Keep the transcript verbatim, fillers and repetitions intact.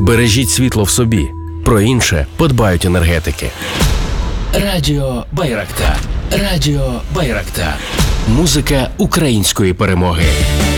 Бережіть світло в собі. Про інше подбають енергетики. Радіо Байрактар. Радіо Байрактар. Музика української перемоги.